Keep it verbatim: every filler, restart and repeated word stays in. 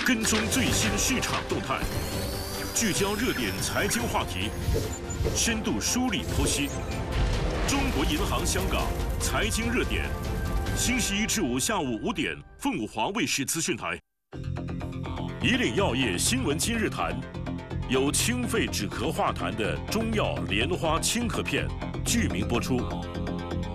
跟踪最新市场动态，聚焦热点财经话题，深度梳理剖析。中国银行香港财经热点，星期一至五下午五点，凤凰卫视资讯台。以岭药业新闻今日谈，有清肺止咳化痰的中药莲花清咳片，剧名播出。